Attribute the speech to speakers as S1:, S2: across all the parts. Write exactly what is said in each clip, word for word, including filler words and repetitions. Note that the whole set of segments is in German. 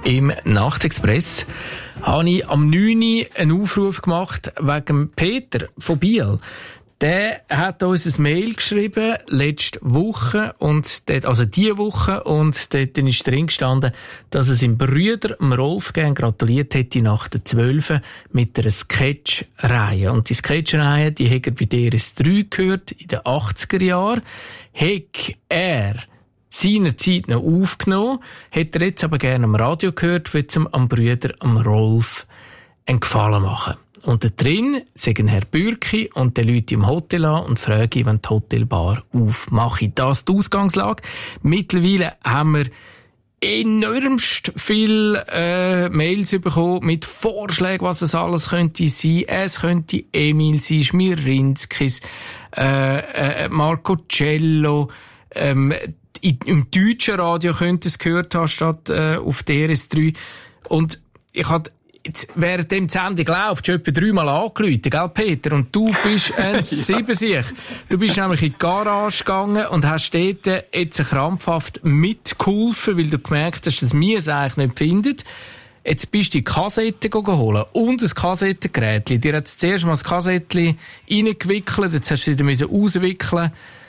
S1: Im Nachtexpress habe ich am neun Uhr einen Aufruf gemacht wegen Peter von Biel. Der hat uns ein Mail geschrieben, letzte Woche, und dort, also diese Woche, und dort ist drin gestanden, dass er seinem Bruder, dem Rolf, gern gratuliert hätte nach der zwölf mit einer Sketch-Reihe. Und die Sketch-Reihe, die hat er bei D R S drei gehört, in den achtziger Jahren. Hat er seinerzeit noch aufgenommen, hat er jetzt aber gerne am Radio gehört, will es am Bruder, am Rolf, einen Gefallen machen. Und da drin sagen Herr Bürki und die Leute im Hotel an und fragen, wenn die Hotelbar aufmache. Das ist die Ausgangslage. Mittlerweile haben wir enormst viele äh, Mails bekommen mit Vorschlägen, was es alles könnte sein. Es könnte Emil sein, Schmirinskis, äh, äh, Marco Cello, ähm, im deutschen Radio könnte es gehört haben, statt äh, auf D R S drei. Und ich hatte jetzt, während dem die Sendung läuft, schon etwa dreimal angerufen, gell, Peter? Und du bist ein Siebensieg. Du bist nämlich in die Garage gegangen und hast dort jetzt krampfhaft mitgeholfen, weil du gemerkt hast, dass wir es eigentlich nicht finden. Jetzt bist du die Kassette geholt und ein Kassettengerät. Dir hat zuerst mal das Kassettchen reingewickelt, jetzt hast du es wieder auswickeln.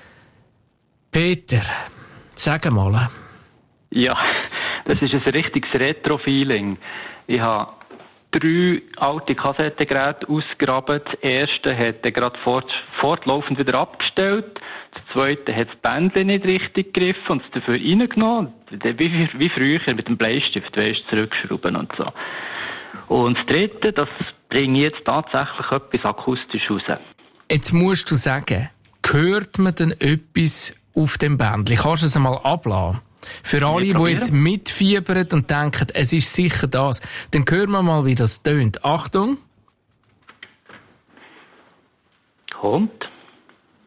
S1: Peter, sag mal.
S2: Ja, das ist ein richtiges Retro-Feeling. Ich habe drei alte Kassettengeräte ausgegraben. Das erste hat er gerade fort, fortlaufend wieder abgestellt. Das zweite hat das Bändchen nicht richtig gegriffen und es dafür reingenommen. Wie, wie früher mit dem Bleistift, weißt, zurückschrauben und so. Und das dritte, das bringe ich jetzt tatsächlich etwas akustisch raus.
S1: Jetzt musst du sagen, hört man denn etwas auf dem Bändchen? Kannst du es einmal ablassen? Für alle, die jetzt mitfiebern und denken, es ist sicher das, dann hören wir mal, wie das tönt. Achtung!
S2: Kommt.